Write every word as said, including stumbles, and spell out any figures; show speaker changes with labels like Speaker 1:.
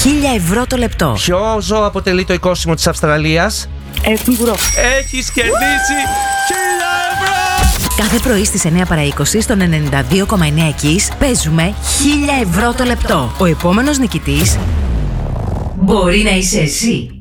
Speaker 1: χίλια ευρώ το λεπτό.
Speaker 2: Ποιο ζώο αποτελεί το οικόσιμο της Αυστραλίας?
Speaker 3: Ε, κυνηγουρό.
Speaker 2: Έχεις κερδίσει χίλια ευρώ!
Speaker 1: Κάθε πρωί στις εννιά παρά είκοσι στον ενενήντα δύο κόμμα εννιά Kiss παίζουμε χίλια ευρώ το λεπτό. Ο επόμενος νικητής μπορεί να είσαι εσύ.